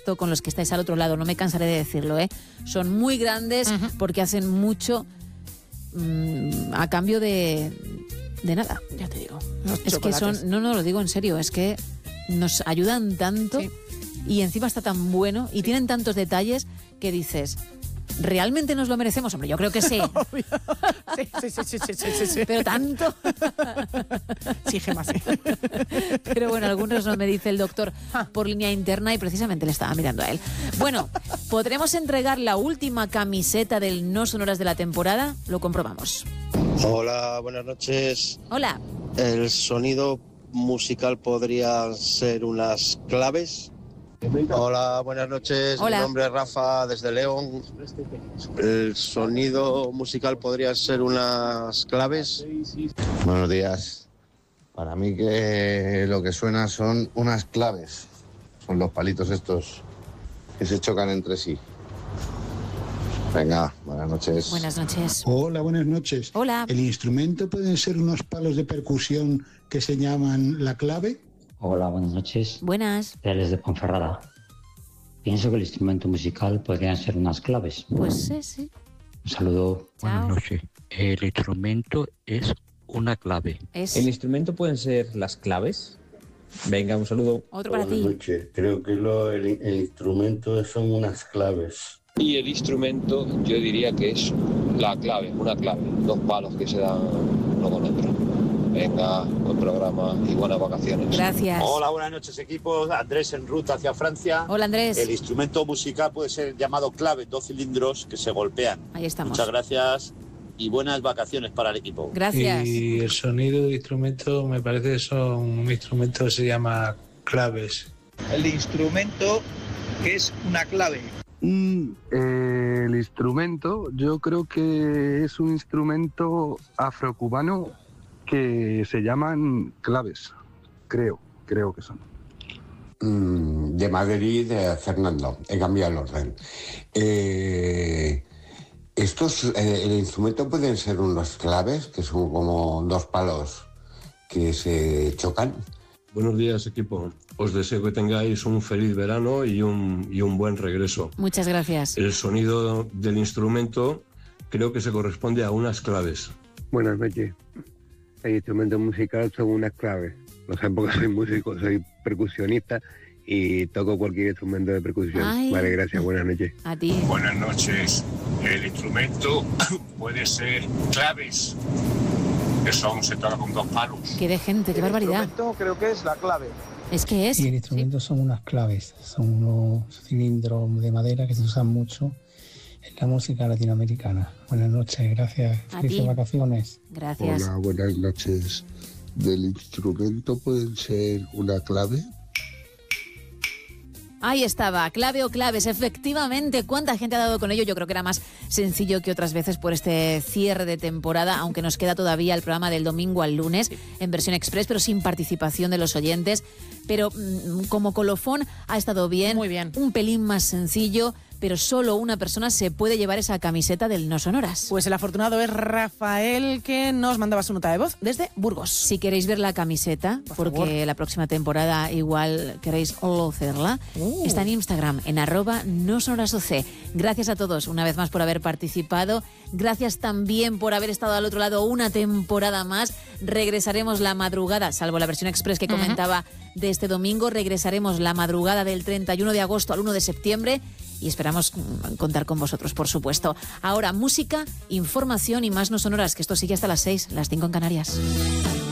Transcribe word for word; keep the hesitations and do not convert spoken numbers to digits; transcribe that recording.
esto con los que estáis al otro lado, no me cansaré de decirlo, ¿eh? Son muy grandes uh-huh. porque hacen mucho mmm, a cambio de, de nada. Ya te digo. Es que son, no, no, lo digo en serio, es que nos ayudan tanto sí. y encima está tan bueno y sí. tienen tantos detalles que dices... ¿Realmente nos lo merecemos? Hombre, yo creo que sí. sí, sí, sí, sí, sí, sí, sí. Pero tanto. Sí, Gemma, sí. Pero bueno, algunos nos me dice el doctor por línea interna y precisamente le estaba mirando a él. Bueno, ¿podremos entregar la última camiseta del No Sonoras de la temporada? Lo comprobamos. Hola, buenas noches. Hola. ¿El sonido musical podría ser unas claves? Hola, buenas noches. Hola. Mi nombre es Rafa, desde León. ¿El sonido musical podría ser unas claves? Buenos días. Para mí que lo que suena son unas claves. Son los palitos estos que se chocan entre sí. Venga, buenas noches. Buenas noches. Hola, buenas noches. Hola. ¿El instrumento pueden ser unos palos de percusión que se llaman la clave? Hola, buenas noches. Buenas. Desde Ponferrada. Pienso que el instrumento musical podrían ser unas claves. Pues sí, sí. Un saludo. Chao. Buenas noches. El instrumento es una clave. Es... ¿El instrumento pueden ser las claves? Venga, un saludo. Otro para Buenas ti. Noches. Creo que lo, el, el instrumento son unas claves. Y el instrumento yo diría que es la clave, una clave. Dos palos que se dan uno con otro. Venga, buen programa y buenas vacaciones. Gracias. Hola, buenas noches, equipos. Andrés en ruta hacia Francia. Hola, Andrés. El instrumento musical puede ser llamado clave, dos cilindros que se golpean. Ahí estamos. Muchas gracias y buenas vacaciones para el equipo. Gracias. Y el sonido de instrumento, me parece que son un instrumento que se llama claves. El instrumento es una clave. Y eh, el instrumento, yo creo que es un instrumento afrocubano que se llaman claves, creo, creo que son. Mm, de Madrid, de Fernando, he cambiado el orden. Eh, estos, eh, el instrumento pueden ser unos claves, que son como dos palos que se chocan. Buenos días, equipo. Os deseo que tengáis un feliz verano y un, y un buen regreso. Muchas gracias. El sonido del instrumento creo que se corresponde a unas claves. Buenas noches. El instrumento musical son unas claves. No sé porque soy músico, soy percusionista y toco cualquier instrumento de percusión. Ay. Vale, gracias. Buenas noches. A ti. Buenas noches. El instrumento puede ser claves. Que son, se toca con dos palos. Qué de gente, qué barbaridad. El instrumento creo que es la clave. Es que es. Y el instrumento sí. son unas claves. Son unos cilindros de madera que se usan mucho en la música latinoamericana. Buenas noches, gracias. A Felices ti. vacaciones. Gracias. Hola, buenas noches. ¿Del instrumento pueden ser una clave? Ahí estaba, clave o claves, efectivamente. ¿Cuánta gente ha dado con ello? Yo creo que era más sencillo que otras veces por este cierre de temporada, aunque nos queda todavía el programa del domingo al lunes en versión express, pero sin participación de los oyentes. Pero mmm, como colofón ha estado bien. Muy bien. Un pelín más sencillo, pero solo una persona se puede llevar esa camiseta del No Sonoras. Pues el afortunado es Rafael, que nos mandaba su nota de voz desde Burgos. Si queréis ver la camiseta, Por porque favor. la próxima temporada igual queréis conocerla, uh. está en Instagram, en arroba no sonoras O C. Gracias a todos una vez más por haber participado. Gracias también por haber estado al otro lado una temporada más. Regresaremos la madrugada, salvo la versión express que uh-huh. comentaba de este domingo, regresaremos la madrugada del treinta y uno de agosto al uno de septiembre. Y esperamos contar con vosotros, por supuesto. Ahora, música, información y más No Sonoras, que esto sigue hasta las seis, las cinco en Canarias.